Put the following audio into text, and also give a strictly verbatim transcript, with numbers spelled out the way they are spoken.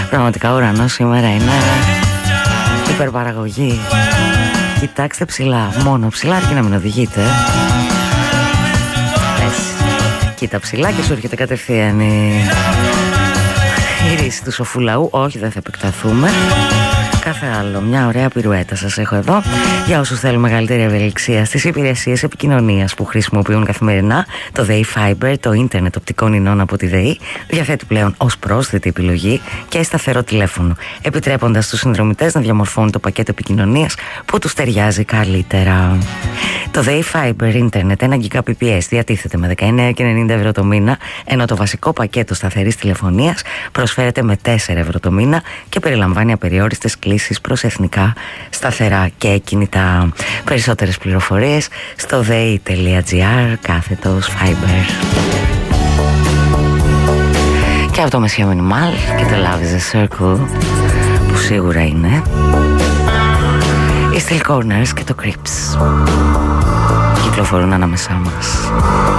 Πραγματικά ο ουρανός σήμερα είναι υπερπαραγωγή. Κοιτάξτε ψηλά, μόνο ψηλά, αρκεί να μην οδηγείτε. Έτσι. Κοίτα ψηλά και σου έρχεται κατευθείαν η, η ρίση του σοφουλαού. Όχι, δεν θα επεκταθούμε. Κάθε άλλο, μια ωραία πυρουέτα σας έχω εδώ για όσους θέλουν μεγαλύτερη ευελιξία στις υπηρεσίες επικοινωνίας που χρησιμοποιούν καθημερινά. Το ΔΕΗ Fiber, το ίντερνετ οπτικών ινών από τη ΔΕΗ, διαθέτει πλέον ως πρόσθετη επιλογή και σταθερό τηλέφωνο, επιτρέποντας στους συνδρομητές να διαμορφώνουν το πακέτο επικοινωνίας που τους ταιριάζει καλύτερα. Το ΔΕΗ Fiber ίντερνετ ένα Gbps διατίθεται με δεκαεννέα και ενενήντα ευρώ το μήνα, ενώ το βασικό πακέτο σταθερής τηλεφωνίας προσφέρεται με τέσσερα ευρώ το μήνα και περιλαμβάνει απεριόριστες κλήσεις προς εθνικά σταθερά και κινητά. Περισσότερες πληροφορίες στο dei.gr κάθετος Fiber. Και από το Monsieur Minimal και το Love is a Circle, που σίγουρα είναι, οι Still Corners και το Crips κυκλοφορούν ανάμεσά μας.